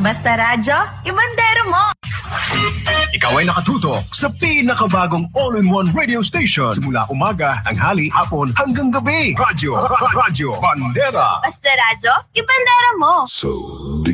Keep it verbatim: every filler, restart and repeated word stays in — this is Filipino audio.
Basta radyo, ibandero mo! Ikaw ay nakatutok sa pinakabagong all-in-one radio station. Simula umaga, tanghali, hapon, hanggang gabi. Radyo, radyo, Bandera. Basta radyo, ibandero mo! So